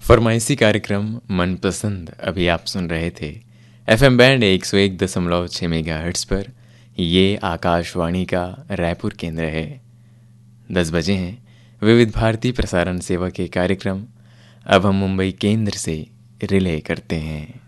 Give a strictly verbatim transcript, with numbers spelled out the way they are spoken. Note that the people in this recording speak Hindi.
फरमाइशी कार्यक्रम मनपसंद अभी आप सुन रहे थे एफएम बैंड एक सौ एक दशमलव छः मेगा हर्ट्स पर। ये आकाशवाणी का रायपुर केंद्र है। दस बजे हैं। विविध भारती प्रसारण सेवा के कार्यक्रम अब हम मुंबई केंद्र से रिले करते हैं।